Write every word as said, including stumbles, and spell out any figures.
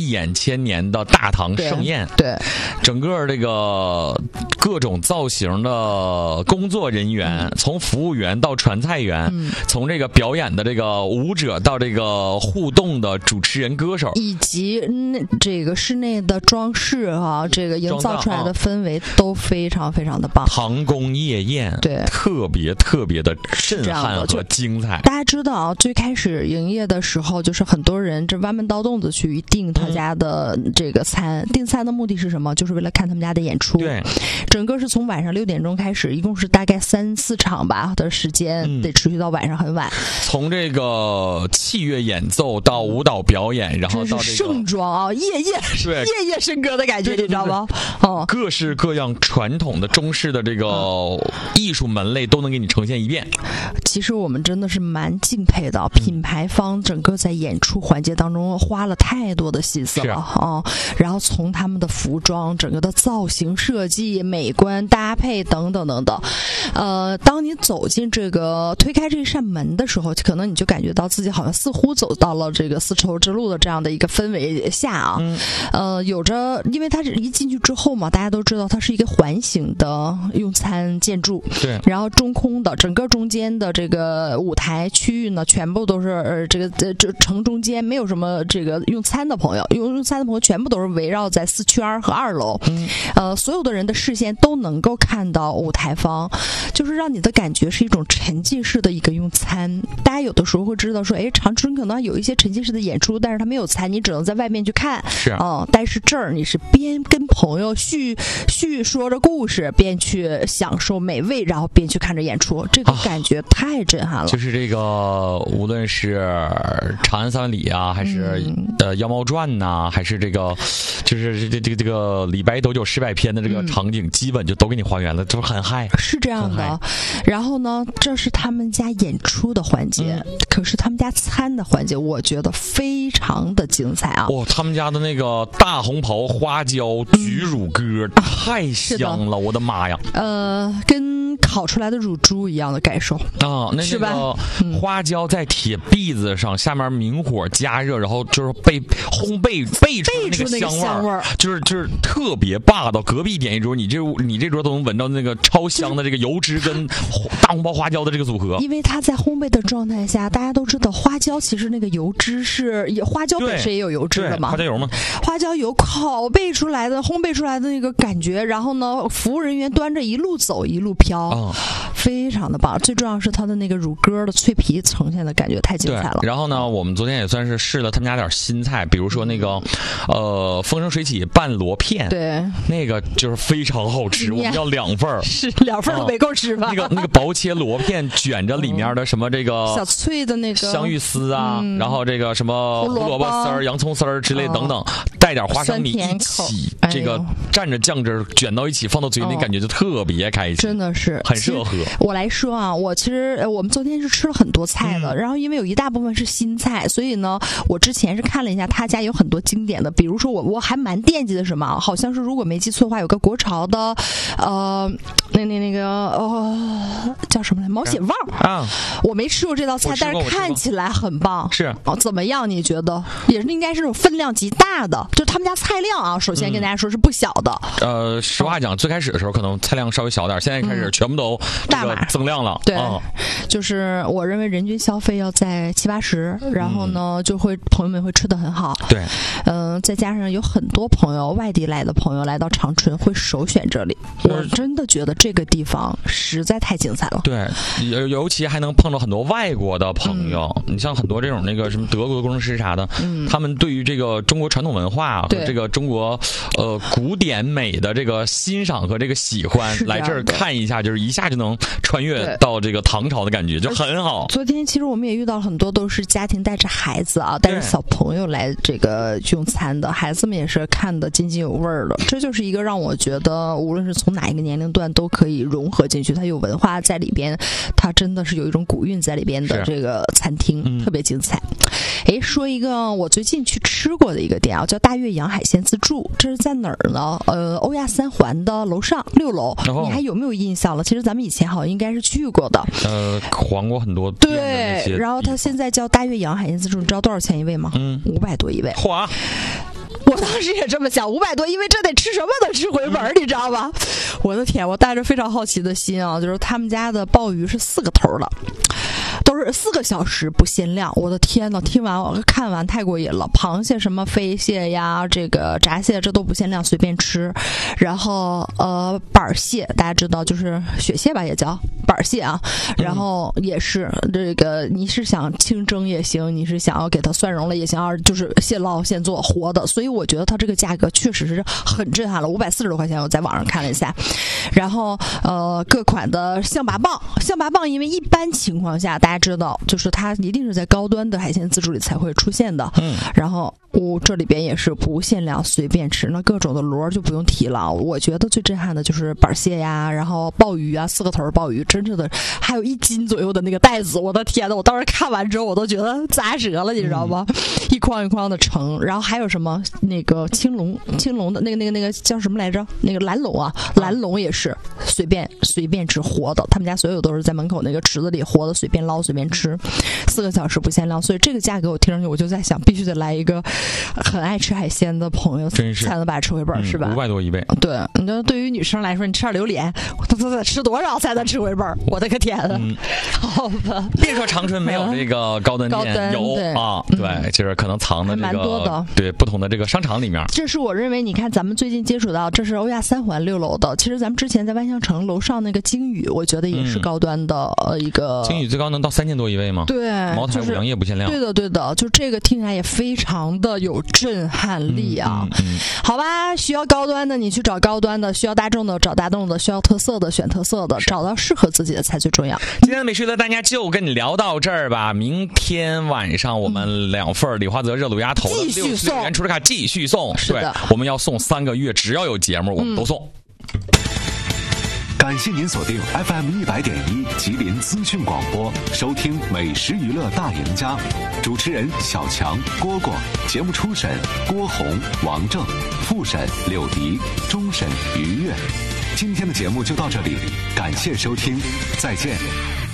一眼千年的大唐盛宴。 对，对整个这个各种造型的工作人员，嗯、从服务员到传菜员，嗯、从这个表演的这个舞者到这个互动的主持人、歌手， 以及嗯这个室内的装饰啊，这个营造出来的氛围都非常非常的棒。 唐宫夜宴， 对， 特别特别的震撼和精彩。 大家知道啊，最开始营业的时候，就是很多人这弯门倒洞子去订他家的这个餐，嗯、订餐的目的是什么？就是为了看他们家的演出。 对， 整个是从晚上六点钟开始，一共是大概三四场吧的时间，嗯、得持续到晚上很晚。 从这个器乐演奏到舞蹈表演，然后到这个盛装啊，夜夜对夜夜笙歌的感觉， 对对对对， 你知道吗？哦， 各式各样传统的中式的这个艺术门类都能给你呈现一遍。 其实我们真的是蛮敬佩的，品牌方整个在演出环节当中花了太多的心思了啊、哦！然后从他们的服装、整个的造型设计、美观搭配等等等等，呃，当你走进这个推开这扇门的时候，可能你就感觉到自己好像似乎走到了这个丝绸之路的这样的一个氛围下啊。嗯、呃，有着，因为它是一进去之后嘛，大家都知道它是一个环形的用餐建筑， 对， 然后中空的，整个中间的这个舞台区域呢，全部都是呃这个呃这城中间没有什么这个用餐的朋友，用用餐的朋友全部都是围绕在四圈和二楼，嗯、呃，所有的人的视线都能够看到舞台方，就是让你的感觉是一种沉浸式的一个用餐。大家有的时候会知道说，哎，长春可能有一些沉浸式的演出，但是它没有餐，你只能在外面去看， 是啊、 嗯，但是这儿你是边跟朋友叙叙说着故事，边去享受美味，然后边去看着演出，这个感觉太震撼了。啊、 就是这个，无论是长安三万里啊，还是、嗯、呃妖猫传呐、啊，还是这个，就是这这个这个李白斗酒诗百篇的这个场景，嗯、基本就都给你还原了，就是很嗨。 是这样的。然后呢，这是他们家演出的环节，嗯、可是他们家餐的环节，我觉得非常的精彩啊！ 哇，他们家的那个大红袍花椒焗乳鸽、嗯、太香了，我的妈呀！ 呃，跟烤出来的乳猪一样的感受啊，那是吧？ 花椒在铁篦子上，下面明火加热，然后就是被烘焙焙出那个香味儿，就是就是特别霸道。隔壁点一桌，你这你这桌都能闻到那个超香的这个油脂跟大红袍花椒的这个组合。 因为它在烘焙的状态下，大家都知道花椒其实那个油脂是也花椒本身也有油脂的嘛， 花椒油嘛， 花椒油烤焙出来的、烘焙出来的那个感觉，然后呢，服务人员端着一路走一路飘。哦，非常的棒，最重要是它的那个乳鸽的脆皮呈现的感觉太精彩了。 然后呢，我们昨天也算是试了他们家点新菜，比如说那个呃风生水起拌螺片， 对， 那个就是非常好吃，我们要两份儿， 是两份儿都没够吃吧？ 那个那个薄切螺片卷着里面的什么这个小脆的那个香芋丝啊，嗯、然后这个什么胡萝卜丝儿、洋葱丝儿之类等等，带点花生米一起，这个蘸着酱汁卷到一起，放到嘴里，感觉就特别开心， 真的是很适合喝。 我来说啊，我其实我们昨天是吃了很多菜的，嗯、然后因为有一大部分是新菜，所以呢，我之前是看了一下他家有很多经典的，比如说我我还蛮惦记的什么，好像是如果没记错的话，有个国潮的，呃，那那那个呃叫什么来，毛血旺啊，我没吃过这道菜，但是看起来很棒， 是哦，怎么样？你觉得也是应该是那种分量极大的，就他们家菜量啊，首先跟大家说是不小的。 嗯、呃，实话讲，最开始的时候可能菜量稍微小点，现在开始全部都这个增量了。 对、嗯，就是我认为人均消费要在七八十，然后呢，嗯、就会朋友们会吃得很好。 对， 嗯、呃，再加上有很多朋友外地来的朋友来到长春会首选这里，我真的觉得这个地方实在太精彩了。 对，尤尤其还能碰到很多外国的朋友，嗯、你像很多这种那个什么德国的工程师啥的，嗯、他们对于这个中国传统文化和这个中国呃古典美的这个欣赏和这个喜欢，来这儿看一下，就是一下就能穿越到这个唐朝的感觉，就很好。 昨天其实我们也遇到很多都是家庭带着孩子啊，带着小朋友来这个用餐的，孩子们也是看得津津有味的。这就是一个让我觉得，无论是从哪一个年龄段都可以融合进去，它有文化在里边，它真的是有一种古韵在里边的这个餐厅，嗯、特别精彩。哎，说一个我最近去吃过的一个店啊，叫大岳阳海鲜自助，这是在哪儿呢？呃，欧亚三环的楼上六楼，哦、你还有没有印象了？其实咱们以前好像应该是去过的， 呃，黄过很多。 对，然后它现在叫大岳阳海鲜自助，你知道多少钱一位吗？嗯，五百多一位。 嚯！ 我当时也这么想，五百多，因为这得吃什么能吃回本，你知道吧？我的天，我带着非常好奇的心啊，就是他们家的鲍鱼是四个头的，都是四个小时不限量。我的天呐，听完我看完太过瘾了。螃蟹什么飞蟹呀，这个闸蟹这都不限量，随便吃。然后呃板蟹大家知道就是雪蟹吧，也叫板蟹啊。然后也是这个你是想清蒸也行，你是想要给它蒜蓉了也行，就是现捞现做活的。所以我觉得它这个价格确实是很震撼了，五百四十多块钱，我在网上看了一下。然后呃各款的象拔蚌，象拔蚌因为一般情况下大家知道就是它一定是在高端的海鲜自助里才会出现的。嗯，然后我、哦、这里边也是不限量随便吃，那各种的螺就不用提了。我觉得最震撼的就是板蟹呀，然后鲍鱼啊，四个头鲍鱼，真正的还有一斤左右的那个袋子，我的天呐，我当时看完之后我都觉得砸舌了，你知道吗？嗯、一筐一筐的盛。然后还有什么那个青龙，青龙的那个那个那个叫什么来着？那个蓝龙啊，蓝龙也是随便随便吃活的，他们家所有都是在门口那个池子里活的，随便捞随便吃，四个小时不限量。所以这个价格我听上去我就在想，必须得来一个很爱吃海鲜的朋友真是才能把它吃回本、嗯、是吧？ 五百多一位。 对，你说对于女生来说，你吃点榴莲，她她得吃多少才能吃回本？我的个天啊！嗯、好吧， 别说长春没有这个高端店，有啊，对，嗯、就是可能藏的这个蛮多的， 对不同的这个商场里面。 这是我认为，你看咱们最近接触到，这是欧亚三环六楼的。其实咱们之前在万象城楼上那个金宇，我觉得也是高端的、嗯、呃一个。 金宇最高能到三千多一位吗？ 对， 茅台五粮液不限量。 对的，对的，就这个听起来也非常的有震撼力啊。嗯嗯嗯、好吧，需要高端的你去找高端的，需要大众的找大众的，需要特色的选特色的，找到适合自己的才最重要。 今天的美食的大家就跟你聊到这儿吧。明天晚上我们两份李华泽热卤鸭头的六十六元储值卡继续送。 是的， 对，我们要送三个月，只要有节目我们都送。嗯， 感谢您锁定 F M 一百点一吉林资讯广播，收听美食娱乐大赢家。主持人小强、蝈蝈，节目初审郭红、王正，复审柳迪，终审于悦。今天的节目就到这里，感谢收听，再见。